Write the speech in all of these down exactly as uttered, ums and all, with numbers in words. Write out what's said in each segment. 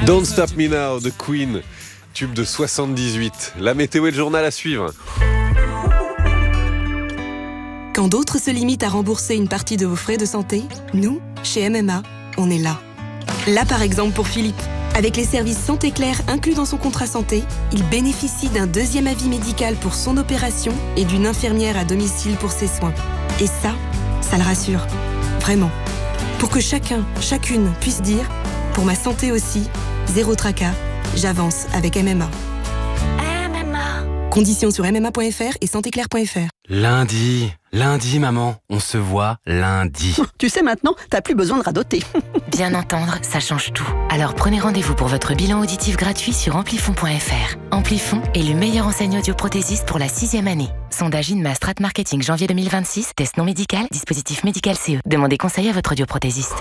Don't Stop Me Now de Queen, tube de soixante-dix-huit. La météo et le journal à suivre. Quand d'autres se limitent à rembourser une partie de vos frais de santé, nous, chez M M A, on est là. Là par exemple pour Philippe. Avec les services Santé Claire inclus dans son contrat santé, il bénéficie d'un deuxième avis médical pour son opération et d'une infirmière à domicile pour ses soins. Et ça, ça le rassure. Vraiment. Pour que chacun, chacune puisse dire « Pour ma santé aussi, zéro tracas, j'avance avec M M A ». M M A. Conditions sur m m a point f r et santé claire point f r. Lundi, lundi maman, on se voit lundi. Tu sais maintenant, t'as plus besoin de radoter. Bien entendre, ça change tout. Alors prenez rendez-vous pour votre bilan auditif gratuit sur amplifon point f r. Amplifon est le meilleur enseignant audioprothésiste pour la sixième année. Sondage INMA Strat Marketing janvier deux mille vingt-six, test non médical, dispositif médical C E. Demandez conseil à votre audioprothésiste.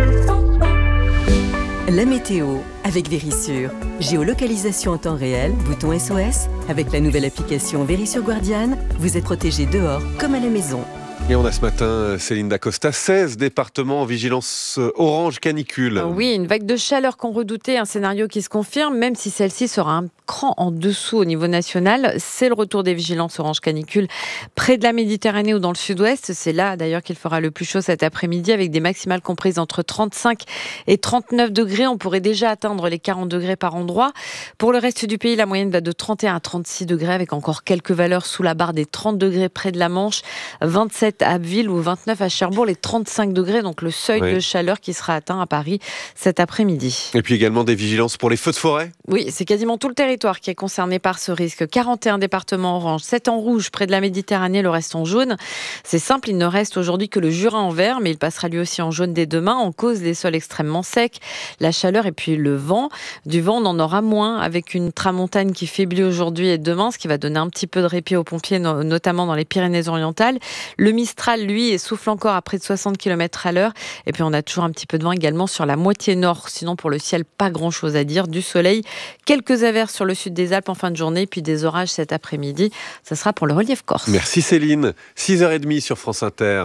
La météo avec Vérissure. Géolocalisation en temps réel, bouton S O S. Avec la nouvelle application Vérissure Guardian, vous êtes protégé dehors comme à la maison. Et on a ce matin Céline Dacosta, seize départements en vigilance orange canicule. Oui, une vague de chaleur qu'on redoutait, un scénario qui se confirme, même si celle-ci sera un cran en dessous au niveau national. C'est le retour des vigilances orange canicule près de la Méditerranée ou dans le sud-ouest. C'est là d'ailleurs qu'il fera le plus chaud cet après-midi avec des maximales comprises entre trente-cinq et trente-neuf degrés. On pourrait déjà atteindre les quarante degrés par endroit. Pour le reste du pays, la moyenne va de trente et un à trente-six degrés avec encore quelques valeurs sous la barre des trente degrés près de la Manche, vingt-sept à Abbeville ou vingt-neuf à Cherbourg, les trente-cinq degrés, donc le seuil oui. de chaleur qui sera atteint à Paris cet après-midi. Et puis également des vigilances pour les feux de forêt ? Oui, c'est quasiment tout le territoire qui est concerné par ce risque. quarante et un départements orange, sept en rouge près de la Méditerranée, le reste en jaune. C'est simple, il ne reste aujourd'hui que le Jura en vert, mais il passera lui aussi en jaune dès demain, en cause des sols extrêmement secs, la chaleur et puis le vent. Du vent, on en aura moins avec une tramontane qui faiblit aujourd'hui et demain, ce qui va donner un petit peu de répit aux pompiers, notamment dans les Pyrénées-Orientales. Le Mistral, lui, souffle encore à près de soixante kilomètres à l'heure. Et puis, on a toujours un petit peu de vent également sur la moitié nord. Sinon, pour le ciel, pas grand-chose à dire. Du soleil, quelques averses sur le sud des Alpes en fin de journée, puis des orages cet après-midi. Ça sera pour le relief corse. Merci Céline. six heures trente sur France Inter.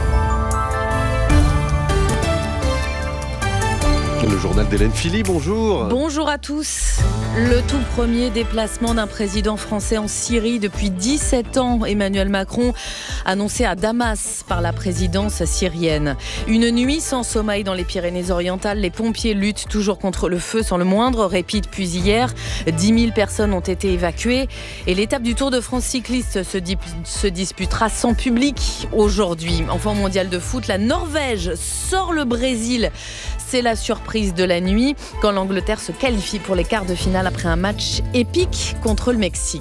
Le journal d'Hélène Philly, bonjour. Bonjour à tous. Le tout premier déplacement d'un président français en Syrie depuis dix-sept ans. Emmanuel Macron annoncé à Damas par la présidence syrienne. Une nuit sans sommeil dans les Pyrénées-Orientales. Les pompiers luttent toujours contre le feu sans le moindre répit depuis hier. dix mille personnes ont été évacuées. Et l'étape du Tour de France cycliste se, dip- se disputera sans public aujourd'hui. Enfin, au mondial de foot, la Norvège sort le Brésil. C'est la surprise de la nuit quand l'Angleterre se qualifie pour les quarts de finale après un match épique contre le Mexique.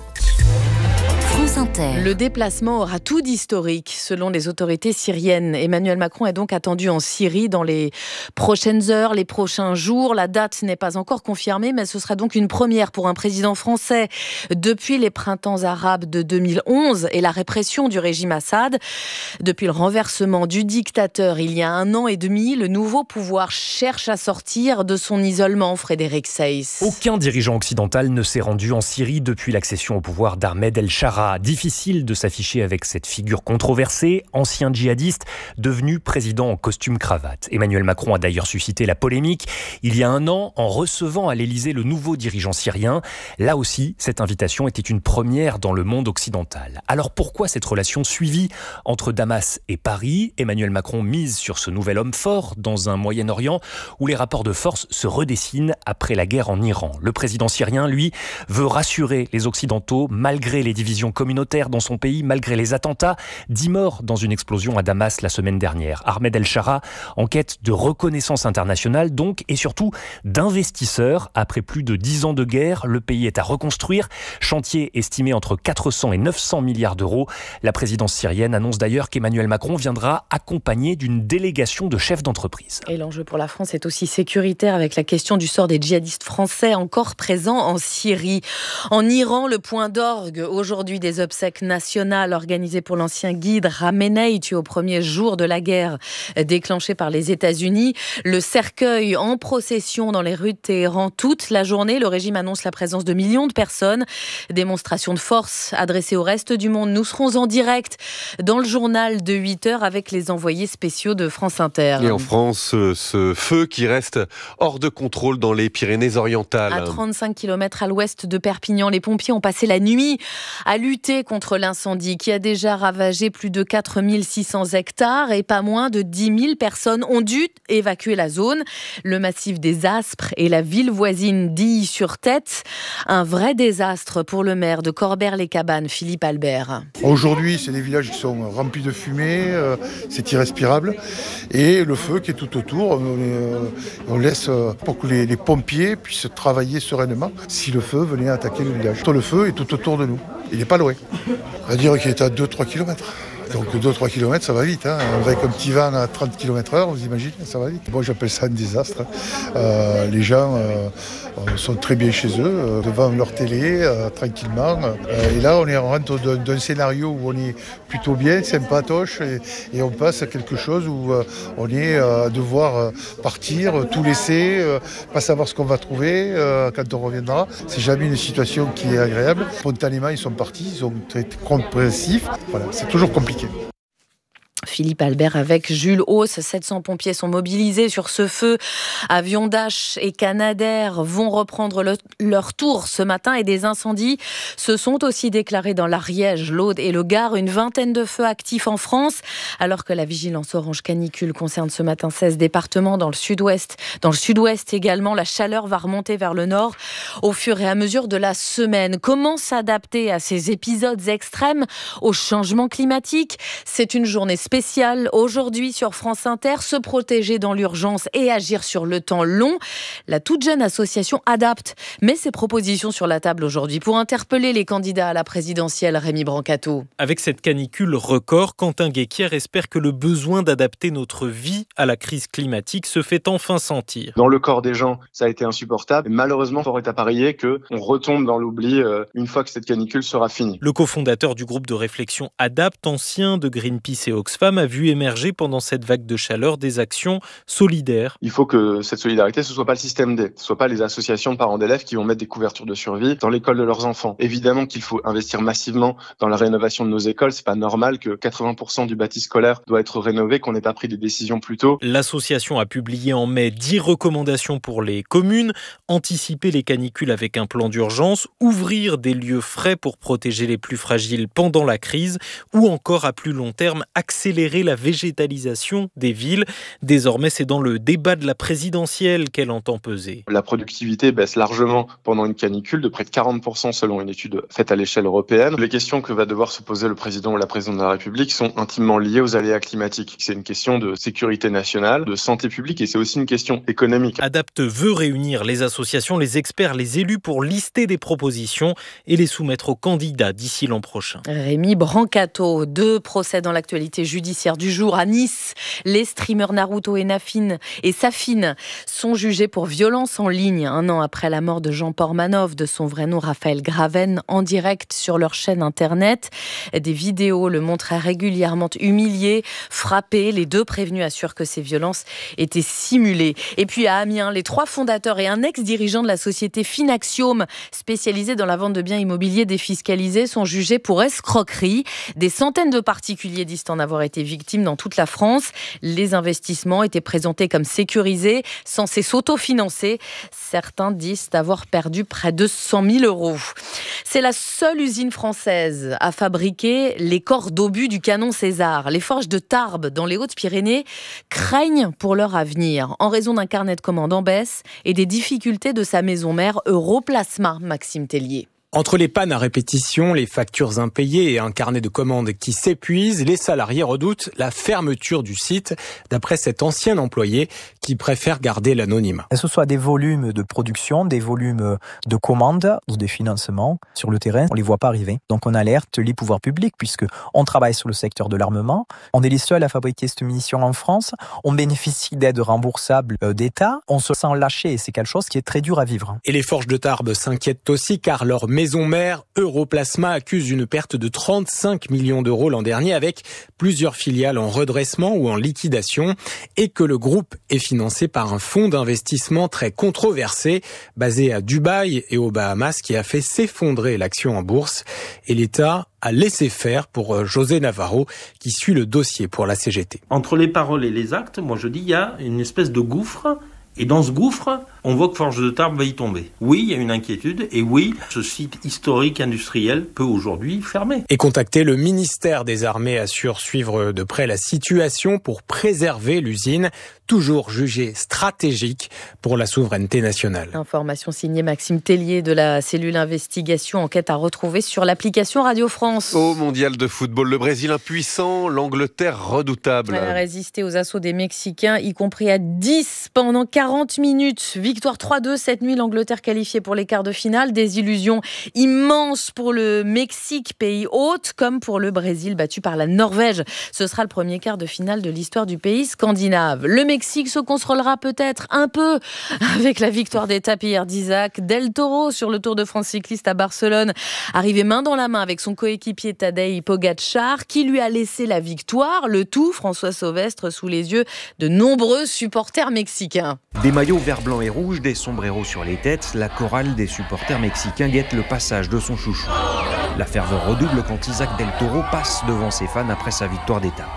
France Inter. Le déplacement aura tout d'historique selon les autorités syriennes. Emmanuel Macron est donc attendu en Syrie dans les prochaines heures, les prochains jours. La date n'est pas encore confirmée, mais ce sera donc une première pour un président français depuis les printemps arabes de deux mille onze et la répression du régime Assad. Depuis le renversement du dictateur il y a un an et demi, le nouveau pouvoir cherche à sortir de son isolement, Frédéric Seyss. Aucun dirigeant occidental ne s'est rendu en Syrie depuis l'accession au pouvoir d'Ahmed El-Shara. Difficile de s'afficher avec cette figure controversée, ancien djihadiste, devenu président en costume cravate. Emmanuel Macron a d'ailleurs suscité la polémique il y a un an en recevant à l'Élysée le nouveau dirigeant syrien. Là aussi, cette invitation était une première dans le monde occidental. Alors pourquoi cette relation suivie entre Damas et Paris ? Emmanuel Macron mise sur ce nouvel homme fort dans un Moyen-Orient où les rapports de force se redessinent après la guerre en Iran. Le président syrien, lui, veut rassurer les Occidentaux malgré les divisions communautaire dans son pays, malgré les attentats. dix morts dans une explosion à Damas la semaine dernière. Ahmed El-Shara en quête de reconnaissance internationale donc, et surtout d'investisseurs. Après plus de dix ans de guerre, le pays est à reconstruire. Chantier estimé entre quatre cents et neuf cents milliards d'euros. La présidence syrienne annonce d'ailleurs qu'Emmanuel Macron viendra accompagné d'une délégation de chefs d'entreprise. Et l'enjeu pour la France est aussi sécuritaire avec la question du sort des djihadistes français encore présents en Syrie. En Iran, le point d'orgue aujourd'hui des obsèques nationales organisées pour l'ancien guide Khamenei, tué au premier jour de la guerre déclenchée par les États-Unis. Le cercueil en procession dans les rues de Téhéran toute la journée. Le régime annonce la présence de millions de personnes. Démonstration de force adressée au reste du monde. Nous serons en direct dans le journal de huit heures avec les envoyés spéciaux de France Inter. Et en France, ce feu qui reste hors de contrôle dans les Pyrénées-Orientales. À trente-cinq kilomètres à l'ouest de Perpignan, les pompiers ont passé la nuit à lutter contre l'incendie qui a déjà ravagé plus de quatre mille six cents hectares et pas moins de dix mille personnes ont dû évacuer la zone. Le massif des Aspres et la ville voisine d'Illy-sur-Tête. Un vrai désastre pour le maire de Corbère-les-Cabanes, Philippe Albert. Aujourd'hui, c'est des villages qui sont remplis de fumée, euh, c'est irrespirable. Et le feu qui est tout autour, on, euh, on laisse euh, pour que les, les pompiers puissent travailler sereinement si le feu venait attaquer le village. Le feu est tout autour de nous, il n'est pas loin. On va dire qu'il est à deux à trois kilomètres. Donc deux à trois kilomètres, ça va vite. Hein. Avec un petit vent à trente kilomètres heure, vous imaginez, ça va vite. Moi, j'appelle ça un désastre. Euh, les gens euh, sont très bien chez eux, euh, devant leur télé, euh, tranquillement. Euh, et là, on est on rentre d'un, d'un scénario où on est plutôt bien, sympatoche, et, et on passe à quelque chose où euh, on est euh, à devoir euh, partir, euh, tout laisser, euh, pas savoir ce qu'on va trouver euh, quand on reviendra. C'est jamais une situation qui est agréable. Spontanément, ils sont partis, ils sont très compréhensifs. Voilà, c'est toujours compliqué. Philippe Albert avec Jules Hauss. sept cents pompiers sont mobilisés sur ce feu. Avions Dash et Canadair vont reprendre le, leur tour ce matin et des incendies se sont aussi déclarés dans l'Ariège, l'Aude et le Gard. Une vingtaine de feux actifs en France, alors que la vigilance orange canicule concerne ce matin seize départements dans le sud-ouest. Dans le sud-ouest également, la chaleur va remonter vers le nord au fur et à mesure de la semaine. Comment s'adapter à ces épisodes extrêmes, au changement climatique ? C'est une journée spéciale aujourd'hui sur France Inter, se protéger dans l'urgence et agir sur le temps long. La toute jeune association Adapt met ses propositions sur la table aujourd'hui pour interpeller les candidats à la présidentielle. Rémi Brancato. Avec cette canicule record, Quentin Guéquière espère que le besoin d'adapter notre vie à la crise climatique se fait enfin sentir. Dans le corps des gens, ça a été insupportable. Malheureusement, fort est à parier qu'on retombe dans l'oubli euh, une fois que cette canicule sera finie. Le cofondateur du groupe de réflexion Adapt, ancien de Greenpeace et Oxfam, a vu émerger pendant cette vague de chaleur des actions solidaires. Il faut que cette solidarité, ce soit pas le système D, ce soit pas les associations de parents d'élèves qui vont mettre des couvertures de survie dans l'école de leurs enfants. Évidemment qu'il faut investir massivement dans la rénovation de nos écoles. C'est pas normal que quatre-vingts pour cent du bâti scolaire doit être rénové, qu'on n'ait pas pris des décisions plus tôt. L'association a publié en mai dix recommandations pour les communes, anticiper les canicules avec un plan d'urgence, ouvrir des lieux frais pour protéger les plus fragiles pendant la crise, ou encore à plus long terme accélérer la végétalisation des villes. Désormais, c'est dans le débat de la présidentielle qu'elle entend peser. La productivité baisse largement pendant une canicule, de près de quarante pour cent selon une étude faite à l'échelle européenne. Les questions que va devoir se poser le président ou la présidente de la République sont intimement liées aux aléas climatiques. C'est une question de sécurité nationale, de santé publique et c'est aussi une question économique. Adapt veut réunir les associations, les experts, les élus pour lister des propositions et les soumettre aux candidats d'ici l'an prochain. Rémi Brancato, deux procès dans l'actualité judiciaire du jour à Nice. Les streamers Naruto et Nafine et Safine sont jugés pour violence en ligne un an après la mort de Jean Pormanov, de son vrai nom Raphaël Graven, en direct sur leur chaîne internet. Des vidéos le montraient régulièrement humiliés, frappés. Les deux prévenus assurent que ces violences étaient simulées. Et puis à Amiens, les trois fondateurs et un ex-dirigeant de la société Finaxiome, spécialisée dans la vente de biens immobiliers défiscalisés, sont jugés pour escroquerie. Des centaines de particuliers disent en avoir été victimes dans toute la France. Les investissements étaient présentés comme sécurisés, censés s'autofinancer. Certains disent avoir perdu près de cent mille euros. C'est la seule usine française à fabriquer les corps d'obus du canon César. Les forges de Tarbes, dans les Hautes-Pyrénées, craignent pour leur avenir en raison d'un carnet de commandes en baisse et des difficultés de sa maison mère Europlasma. Maxime Tellier. Entre les pannes à répétition, les factures impayées et un carnet de commandes qui s'épuise, les salariés redoutent la fermeture du site, d'après cet ancien employé qui préfère garder l'anonymat. Que ce soit des volumes de production, des volumes de commandes ou des financements sur le terrain, on les voit pas arriver. Donc on alerte les pouvoirs publics puisque on travaille sur le secteur de l'armement. On est les seuls à fabriquer cette munition en France. On bénéficie d'aides remboursables d'État. On se sent lâché et c'est quelque chose qui est très dur à vivre. Et les forges de Tarbes s'inquiètent aussi car leur maison maison mère, Europlasma accuse une perte de trente-cinq millions d'euros l'an dernier avec plusieurs filiales en redressement ou en liquidation et que le groupe est financé par un fonds d'investissement très controversé basé à Dubaï et aux Bahamas qui a fait s'effondrer l'action en bourse. Et l'État a laissé faire pour José Navarro qui suit le dossier pour la C G T. Entre les paroles et les actes, moi je dis il y a une espèce de gouffre. Et dans ce gouffre, on voit que Forges de Tarbes va y tomber. Oui, il y a une inquiétude, et oui, ce site historique industriel peut aujourd'hui fermer. Et contacter le ministère des Armées assure suivre de près la situation pour préserver l'usine, toujours jugée stratégique pour la souveraineté nationale. Information signée Maxime Tellier de la cellule investigation, enquête à retrouver sur l'application Radio France. Au mondial de football, le Brésil impuissant, l'Angleterre redoutable. Elle a résisté aux assauts des Mexicains, y compris à dix pendant quarante minutes. Victoire trois deux cette nuit, l'Angleterre qualifiée pour les quarts de finale. Des illusions immenses pour le Mexique, pays hôte, comme pour le Brésil battu par la Norvège. Ce sera le premier quart de finale de l'histoire du pays scandinave. Le Mexique se consolera peut-être un peu avec la victoire d'étape hier d'Isaac Del Toro sur le Tour de France cycliste à Barcelone. Arrivé main dans la main avec son coéquipier Tadej Pogačar qui lui a laissé la victoire. Le tout, François Sauvestre, sous les yeux de nombreux supporters mexicains. Des maillots vert, blanc et rouge, des sombreros sur les têtes, la chorale des supporters mexicains guette le passage de son chouchou. La ferveur redouble quand Isaac Del Toro passe devant ses fans après sa victoire d'étape.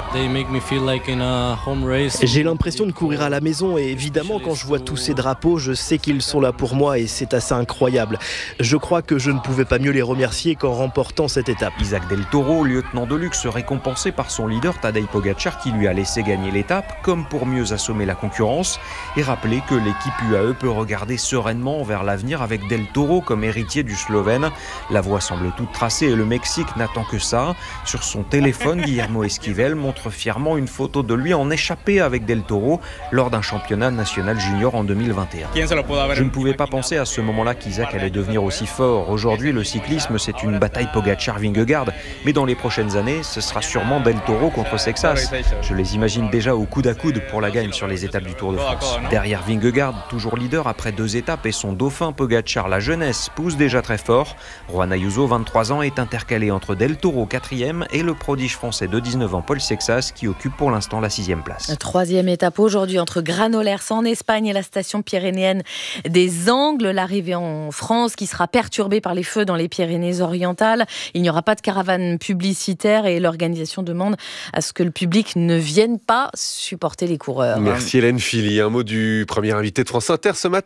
J'ai l'impression de courir à la maison et évidemment quand je vois tous ces drapeaux, je sais qu'ils sont là pour moi et c'est assez incroyable. Je crois que je ne pouvais pas mieux les remercier qu'en remportant cette étape. Isaac Del Toro, lieutenant de luxe, récompensé par son leader Tadej Pogačar qui lui a laissé gagner l'étape, comme pour mieux assommer la concurrence et rappeler que l'équipe U A E peut regarder sereinement vers l'avenir avec Del Toro comme héritier du Slovène. La voie semble toute tracée et le Mexique n'attend que ça. Sur son téléphone, Guillermo Esquivel montre fièrement une photo de lui en échappée avec Del Toro lors d'un championnat national junior en deux mille vingt et un. Je ne pouvais pas penser à ce moment-là qu'Isaac allait devenir aussi fort. Aujourd'hui, le cyclisme, c'est une bataille Pogačar-Vingegaard, mais dans les prochaines années, ce sera sûrement Del Toro contre Sexas. Je les imagine déjà au coude à coude pour la gagne sur les étapes du Tour de France. Derrière Vingegaard, toujours leader après deux étapes et son dauphin Pogačar, la jeunesse, pousse déjà très fort. Juan Ayuso, vingt-trois ans, est intercalé entre Del Toro, quatrième, et le prodige français de dix-neuf ans, Paul Sexas, qui occupe pour l'instant la sixième place. La troisième étape aujourd'hui entre Granollers en Espagne et la station pyrénéenne des Angles. L'arrivée en France qui sera perturbée par les feux dans les Pyrénées-Orientales. Il n'y aura pas de caravane publicitaire et l'organisation demande à ce que le public ne vienne pas supporter les coureurs. Merci Hélène Philly. Un mot du premier invité de France Inter ce matin.